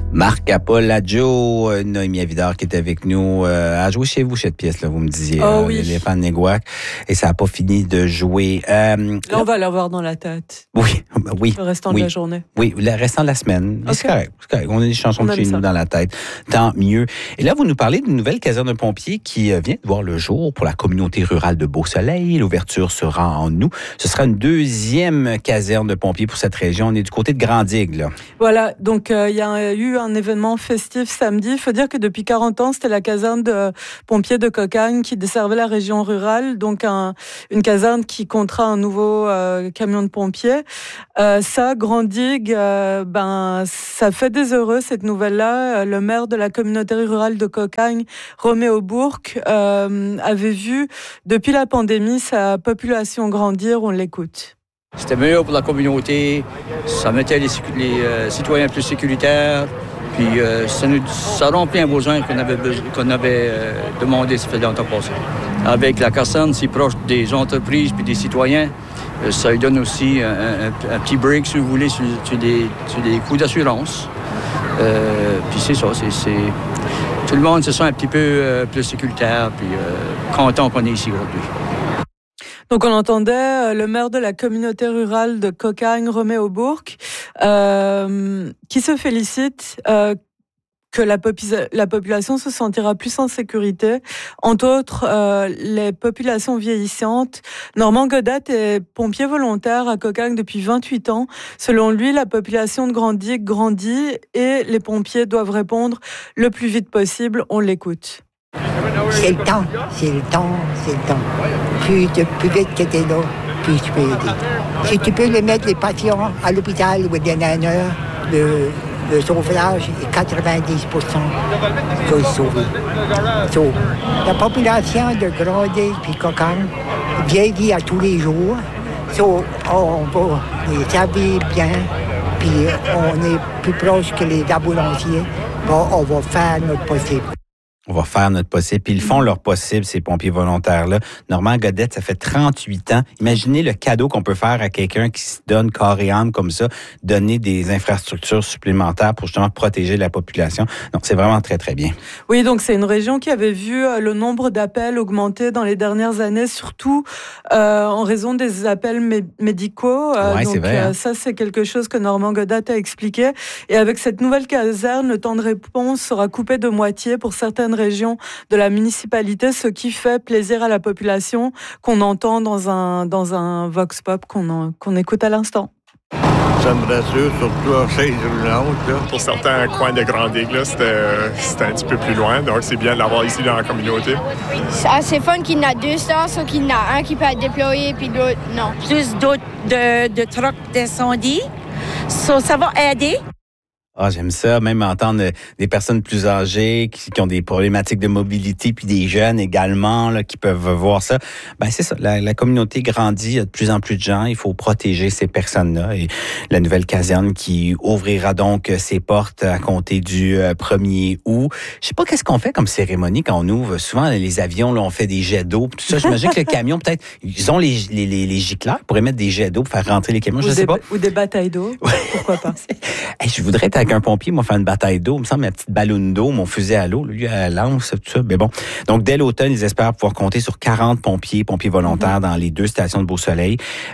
Marc Apolladjo, Noémie Avidard qui est avec nous, a joué chez vous cette pièce-là, vous me disiez, oui. l'éléphant de Néguac, et ça n'a pas fini de jouer. Là, on va l'avoir dans la tête. Oui. Le restant de la journée. Oui, le restant de la semaine. Okay. C'est correct. On a des chansons de chez nous dans la tête. Tant mieux. Et là, vous nous parlez d'une nouvelle caserne de pompiers qui vient de voir le jour pour la communauté rurale de Beau-Soleil. L'ouverture sera en août. Ce sera une deuxième caserne de pompiers pour cette région. On est du côté de Grand-Digue, là. Voilà. Donc, il y a eu un événement festif samedi. Il faut dire que depuis 40 ans, c'était la caserne de pompiers de Cocagne qui desservait la région rurale. Donc, une caserne qui comptera un nouveau camion de pompiers. Ça, Grand-Digue, ça fait des heureux, cette nouvelle-là. Le maire de la communauté rurale de Cocagne, Roméo Bourque, avait vu, depuis la pandémie, sa population grandir. On l'écoute. C'était meilleur pour la communauté, ça mettait les citoyens plus sécuritaires, puis ça remplit un besoin qu'on avait demandé, ça fait longtemps passé. Avec la caserne si proche des entreprises puis des citoyens, ça lui donne aussi un petit break, si vous voulez, sur des coûts d'assurance. Puis c'est ça, tout le monde se sent un petit peu plus sécuritaire, puis content qu'on est ici aujourd'hui. Donc, on entendait le maire de la communauté rurale de Cocagne, Roméo Bourque, qui se félicite que la population se sentira plus en sécurité. Entre autres, les populations vieillissantes. Normand Godette est pompier volontaire à Cocagne depuis 28 ans. Selon lui, la population de Grand-Digue grandit et les pompiers doivent répondre le plus vite possible. On l'écoute. C'est le temps. Plus vite que tu es là, plus tu peux aider. Si tu peux les mettre, les patients, à l'hôpital ou des naneurs, le sauvetage est 90% qu'ils sont sauvés. La population de Grand-Digue et Cocagne vieillit à tous les jours. On va les servir bien, puis on est plus proche que les ambulanciers. On va faire notre possible. On va faire notre possible. Puis ils font leur possible, ces pompiers volontaires-là. Normand Godette, ça fait 38 ans. Imaginez le cadeau qu'on peut faire à quelqu'un qui se donne corps et âme comme ça, donner des infrastructures supplémentaires pour justement protéger la population. Donc, c'est vraiment très, très bien. Oui, donc c'est une région qui avait vu le nombre d'appels augmenter dans les dernières années, surtout en raison des appels médicaux. Oui, c'est vrai. Hein? Ça, c'est quelque chose que Normand Godette a expliqué. Et avec cette nouvelle caserne, le temps de réponse sera coupé de moitié pour certaines région de la municipalité, ce qui fait plaisir à la population qu'on entend dans un vox pop qu'on écoute à l'instant. Ça me rassure, surtout en chaise roulante. Pour certains coins de Grand-Digue, c'était un petit peu plus loin, donc c'est bien de l'avoir ici dans la communauté. C'est assez fun qu'il y en a deux stars, sauf qu'il y en a un qui peut être déployé, puis l'autre, non. Plus d'autres de trucks d'incendie, ça va aider. Ah, j'aime ça, même entendre des personnes plus âgées qui ont des problématiques de mobilité, puis des jeunes également là, qui peuvent voir ça. Ben c'est ça, la communauté grandit, il y a de plus en plus de gens, il faut protéger ces personnes-là. Et la nouvelle caserne qui ouvrira donc ses portes à compter du 1er août. Je sais pas qu'est-ce qu'on fait comme cérémonie quand on ouvre. Souvent, les avions, là, on fait des jets d'eau, tout ça. J'imagine que le camion, peut-être, ils ont les gicleurs, ils pourraient mettre des jets d'eau pour faire rentrer les camions, je sais pas. Ou des batailles d'eau, pourquoi pas. Hey, je voudrais être avec un pompier, moi, faire une bataille d'eau. Il me semble, ma petite ballonne d'eau, mon fusil à l'eau, lui, à lance, tout ça. Mais bon. Donc, dès l'automne, ils espèrent pouvoir compter sur 40 pompiers volontaires dans les 2 stations de Beau-Soleil.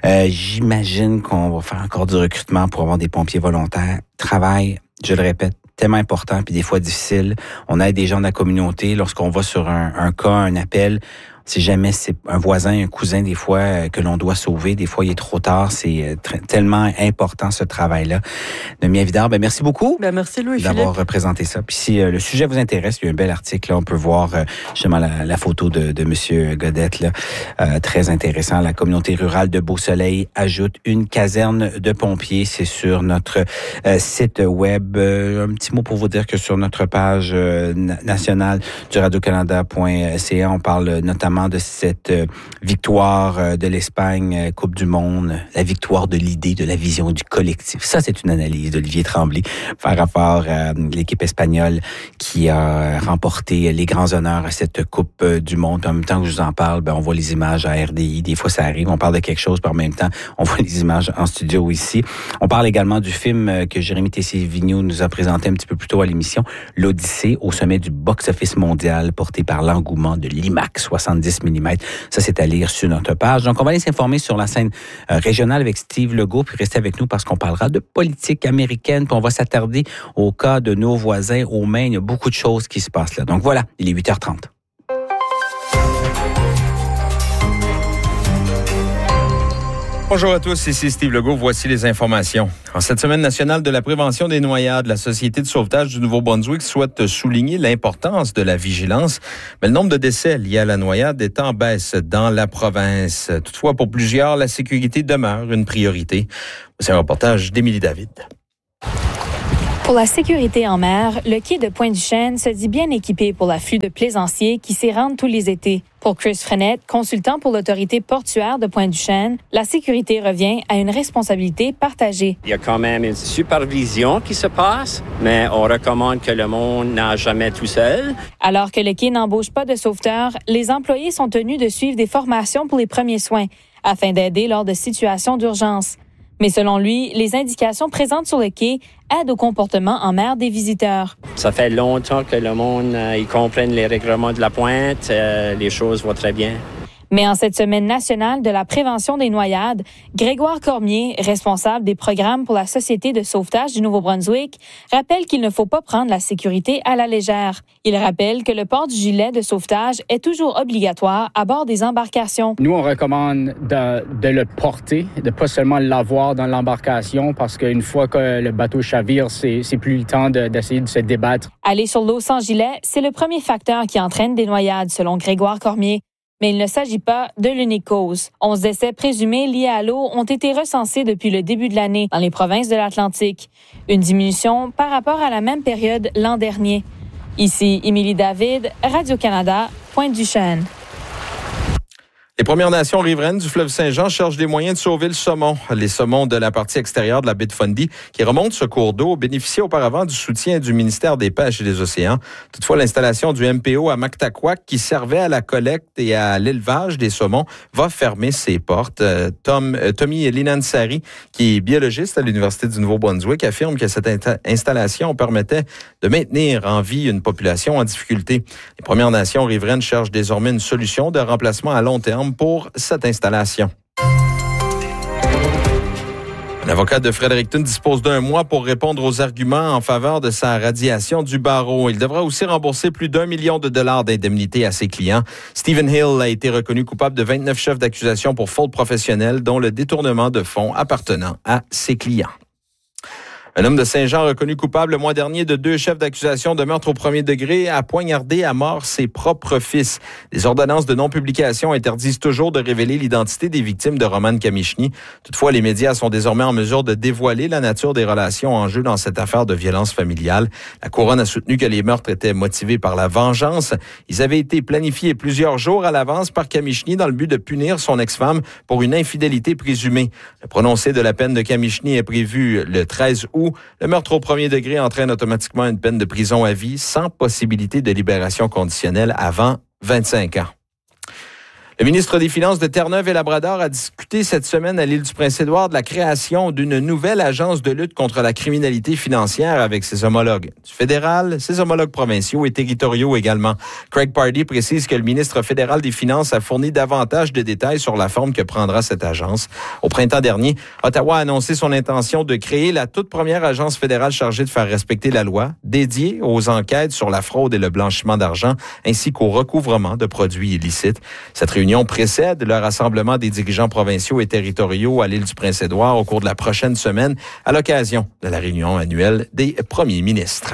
J'imagine qu'on va faire encore du recrutement pour avoir des pompiers volontaires. Travail, je le répète, tellement important, puis des fois difficile. On aide des gens de la communauté. Lorsqu'on va sur un cas, un appel, si jamais c'est un voisin, un cousin, des fois, que l'on doit sauver, des fois, il est trop tard. C'est tellement important, ce travail-là. Noémie Avidard, merci beaucoup. Merci, Louis-Philippe. D'avoir représenté ça. Puis si le sujet vous intéresse, il y a un bel article, là, on peut voir justement la photo de M. Godette, là, très intéressant. La communauté rurale de Beau-Soleil ajoute une caserne de pompiers. C'est sur notre site web. Un petit mot pour vous dire que sur notre page nationale du Radio-Canada.ca, on parle notamment évidemment, de cette victoire de l'Espagne, Coupe du Monde, la victoire de l'idée, de la vision du collectif. Ça, c'est une analyse d'Olivier Tremblay par rapport à l'équipe espagnole qui a remporté les grands honneurs à cette Coupe du Monde. En même temps que je vous en parle, on voit les images à RDI. Des fois, ça arrive, on parle de quelque chose, puis en même temps, on voit les images en studio ici. On parle également du film que Jérémy Tessier-Vigneault nous a présenté un petit peu plus tôt à l'émission, L'Odyssée au sommet du box-office mondial, porté par l'engouement de l'IMAX 70 mm. Ça, c'est à lire sur notre page. Donc, on va aller s'informer sur la scène régionale avec Steve Legault, puis restez avec nous parce qu'on parlera de politique américaine, puis on va s'attarder au cas de nos voisins au Maine. Il y a beaucoup de choses qui se passent là. Donc voilà, il est 8h30. Bonjour à tous, ici Steve Legault. Voici les informations. En cette semaine nationale de la prévention des noyades, la Société de sauvetage du Nouveau-Brunswick souhaite souligner l'importance de la vigilance. Mais le nombre de décès liés à la noyade est en baisse dans la province. Toutefois, pour plusieurs, la sécurité demeure une priorité. C'est un reportage d'Émilie David. Pour la sécurité en mer, le quai de Pointe-du-Chêne se dit bien équipé pour l'afflux de plaisanciers qui s'y rendent tous les étés. Pour Chris Frenette, consultant pour l'autorité portuaire de Pointe-du-Chêne, la sécurité revient à une responsabilité partagée. Il y a quand même une supervision qui se passe, mais on recommande que le monde nage jamais tout seul. Alors que le quai n'embauche pas de sauveteurs, les employés sont tenus de suivre des formations pour les premiers soins afin d'aider lors de situations d'urgence. Mais selon lui, les indications présentes sur le quai aident au comportement en mer des visiteurs. Ça fait longtemps que le monde ils comprennent les règlements de la pointe. Les choses vont très bien. Mais en cette semaine nationale de la prévention des noyades, Grégoire Cormier, responsable des programmes pour la Société de sauvetage du Nouveau-Brunswick, rappelle qu'il ne faut pas prendre la sécurité à la légère. Il rappelle que le port du gilet de sauvetage est toujours obligatoire à bord des embarcations. Nous, on recommande de le porter, de pas seulement l'avoir dans l'embarcation, parce qu'une fois que le bateau chavire, c'est plus le temps d'essayer de se débattre. Aller sur l'eau sans gilet, c'est le premier facteur qui entraîne des noyades, selon Grégoire Cormier. Mais il ne s'agit pas de l'unique cause. 11 décès présumés liés à l'eau ont été recensés depuis le début de l'année dans les provinces de l'Atlantique. Une diminution par rapport à la même période l'an dernier. Ici, Émilie David, Radio-Canada, Pointe-du-Chêne. Les Premières Nations riveraines du fleuve Saint-Jean cherchent des moyens de sauver le saumon. Les saumons de la partie extérieure de la baie de Fundy, qui remontent ce cours d'eau, bénéficiaient auparavant du soutien du ministère des Pêches et des Océans. Toutefois, l'installation du MPO à Mactaquac, qui servait à la collecte et à l'élevage des saumons, va fermer ses portes. Tommy Linansari, qui est biologiste à l'Université du Nouveau-Brunswick, affirme que cette installation permettait de maintenir en vie une population en difficulté. Les Premières Nations riveraines cherchent désormais une solution de remplacement à long terme pour cette installation. Un avocat de Fredericton dispose d'1 mois pour répondre aux arguments en faveur de sa radiation du barreau. Il devra aussi rembourser plus d'$1 million d'indemnités à ses clients. Stephen Hill a été reconnu coupable de 29 chefs d'accusation pour faute professionnelle, dont le détournement de fonds appartenant à ses clients. Un homme de Saint-Jean reconnu coupable le mois dernier de 2 chefs d'accusation de meurtre au premier degré a poignardé à mort ses propres fils. Les ordonnances de non-publication interdisent toujours de révéler l'identité des victimes de Roman Kamichny. Toutefois, les médias sont désormais en mesure de dévoiler la nature des relations en jeu dans cette affaire de violence familiale. La couronne a soutenu que les meurtres étaient motivés par la vengeance. Ils avaient été planifiés plusieurs jours à l'avance par Kamichny dans le but de punir son ex-femme pour une infidélité présumée. Le prononcé de la peine de Kamichny est prévu le 13 août. Le meurtre au premier degré entraîne automatiquement une peine de prison à vie sans possibilité de libération conditionnelle avant 25 ans. Le ministre des Finances de Terre-Neuve et Labrador a discuté cette semaine à l'île du Prince-Édouard de la création d'une nouvelle agence de lutte contre la criminalité financière avec ses homologues du fédéral, ses homologues provinciaux et territoriaux également. Craig Pardee précise que le ministre fédéral des Finances a fourni davantage de détails sur la forme que prendra cette agence. Au printemps dernier, Ottawa a annoncé son intention de créer la toute première agence fédérale chargée de faire respecter la loi, dédiée aux enquêtes sur la fraude et le blanchiment d'argent, ainsi qu'au recouvrement de produits illicites. Cette réunion précède le rassemblement des dirigeants provinciaux et territoriaux à l'île du Prince-Édouard au cours de la prochaine semaine à l'occasion de la réunion annuelle des premiers ministres.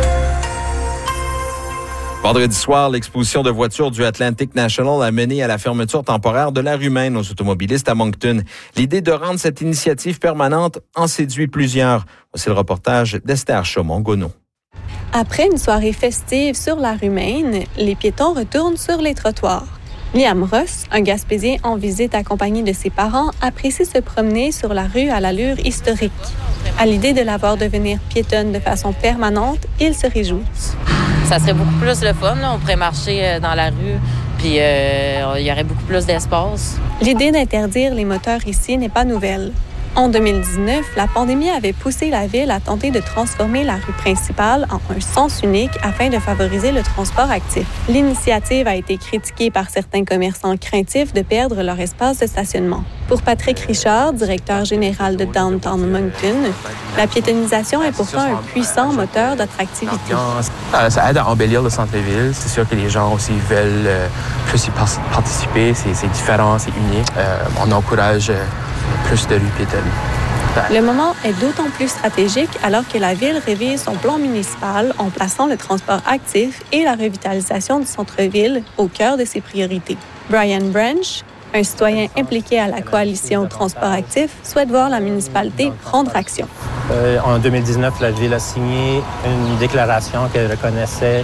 Vendredi soir, l'exposition de voitures du Atlantic National a mené à la fermeture temporaire de la rue Maine aux automobilistes à Moncton. L'idée de rendre cette initiative permanente en séduit plusieurs. Voici le reportage d'Esther Chaumont-Gonneau. Après une soirée festive sur la rue Maine, les piétons retournent sur les trottoirs. Liam Ross, un Gaspésien en visite accompagné de ses parents, apprécie se promener sur la rue à l'allure historique. À l'idée de la voir devenir piétonne de façon permanente, ils se réjouissent. Ça serait beaucoup plus le fun, là. On pourrait marcher dans la rue, puis il y aurait beaucoup plus d'espace. L'idée d'interdire les moteurs ici n'est pas nouvelle. En 2019, la pandémie avait poussé la ville à tenter de transformer la rue principale en un sens unique afin de favoriser le transport actif. L'initiative a été critiquée par certains commerçants craintifs de perdre leur espace de stationnement. Pour Patrick Richard, directeur général de Downtown Moncton, la piétonisation est pourtant un puissant moteur d'attractivité. Ça aide à embellir le centre-ville. C'est sûr que les gens aussi veulent plus y participer. C'est différent, c'est unique. On encourage plus de rues piétonnes. Le moment est d'autant plus stratégique alors que la ville révise son plan municipal en plaçant le transport actif et la revitalisation du centre-ville au cœur de ses priorités. Brian Branch, un citoyen impliqué à la coalition Transport actif, souhaite voir la municipalité prendre action. En 2019, la ville a signé une déclaration qu'elle reconnaissait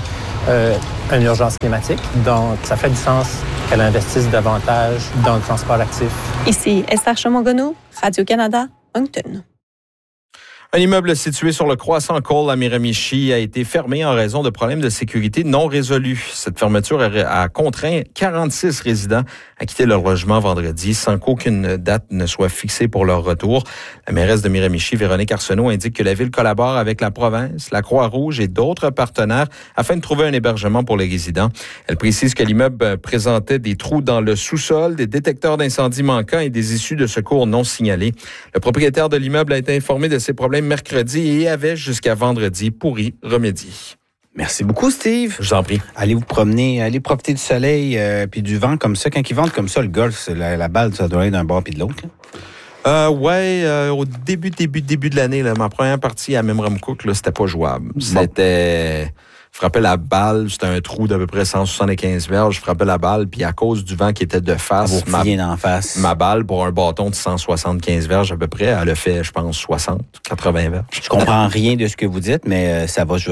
une urgence climatique. Donc, ça fait du sens qu'elle investisse davantage dans le transport actif. Ici, Esther Chamongono, Radio-Canada, Moncton. Un immeuble situé sur le croissant Cole à Miramichi a été fermé en raison de problèmes de sécurité non résolus. Cette fermeture a contraint 46 résidents à quitter leur logement vendredi sans qu'aucune date ne soit fixée pour leur retour. La mairesse de Miramichi, Véronique Arsenault, indique que la ville collabore avec la province, la Croix-Rouge et d'autres partenaires afin de trouver un hébergement pour les résidents. Elle précise que l'immeuble présentait des trous dans le sous-sol, des détecteurs d'incendie manquants et des issues de secours non signalées. Le propriétaire de l'immeuble a été informé de ces problèmes mercredi et avait jusqu'à vendredi pour y remédier. Merci beaucoup, Steve. Je vous en prie. Allez vous promener, allez profiter du soleil puis du vent comme ça. Quand ils vendent comme ça, le golf, la balle, ça doit être d'un bord puis de l'autre. Au début de l'année, là, ma première partie à Memramcook, là, c'était pas jouable. C'était... Je frappais la balle, c'était un trou d'à peu près 175 verges. Je frappais la balle, puis à cause du vent qui était de face, ma balle pour un bâton de 175 verges à peu près, elle a fait, je pense, 60, 80 verges. Je comprends rien de ce que vous dites, mais ça va,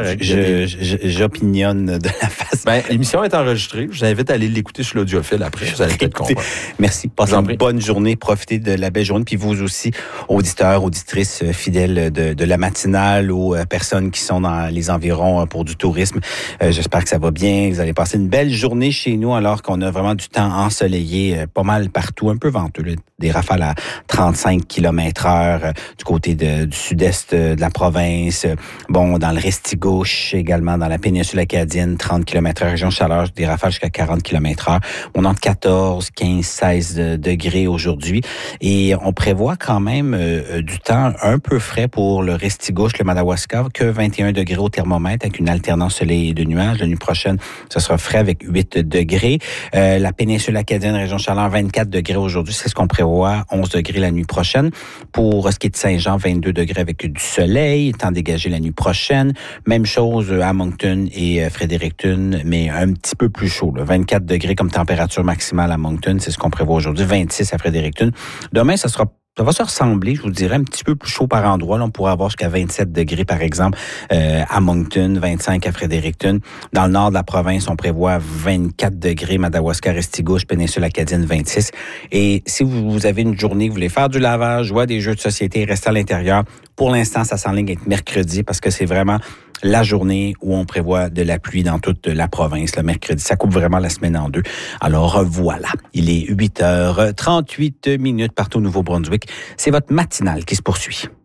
j'opinionne de la face. L'émission est enregistrée. Je vous invite à aller l'écouter sur l'audiofile après. Vous allez peut-être comprendre. Merci. Passez une bonne journée. Profitez de la belle journée. Puis vous aussi, auditeurs, auditrices fidèles de la matinale ou personnes qui sont dans les environs pour du tourisme. J'espère que ça va bien. Vous allez passer une belle journée chez nous alors qu'on a vraiment du temps ensoleillé pas mal partout, un peu venteux. Là, des rafales à 35 km/h du côté du sud-est de la province. Bon, dans le Restigouche, également dans la péninsule acadienne, 30 km/h, région chaleur, des rafales jusqu'à 40 km/h. On entre 14, 15, 16 degrés aujourd'hui. Et on prévoit quand même du temps un peu frais pour le Restigouche, le Madawaska, que 21 degrés au thermomètre avec une alternance soleil et de nuages. La nuit prochaine, ce sera frais avec 8 degrés. La péninsule acadienne, région chaleur, 24 degrés aujourd'hui. C'est ce qu'on prévoit. 11 degrés la nuit prochaine. Pour ce qui est de Saint-Jean, 22 degrés avec du soleil. Temps dégagé la nuit prochaine. Même chose à Moncton et Fredericton, mais un petit peu plus chaud. Là. 24 degrés comme température maximale à Moncton. C'est ce qu'on prévoit aujourd'hui. 26 à Fredericton. Demain, ça va se ressembler, je vous dirais, un petit peu plus chaud par endroit. Là, on pourra avoir jusqu'à 27 degrés, par exemple, à Moncton, 25 à Fredericton. Dans le nord de la province, on prévoit 24 degrés, Madawaska, Restigouche, péninsule acadienne, 26. Et si vous avez une journée, vous voulez faire du lavage, jouer à des jeux de société, rester à l'intérieur, pour l'instant, ça s'enligne avec mercredi parce que c'est vraiment la journée où on prévoit de la pluie dans toute la province, le mercredi. Ça coupe vraiment la semaine en deux. Alors voilà, il est 8h38 partout au Nouveau-Brunswick. C'est votre matinale qui se poursuit.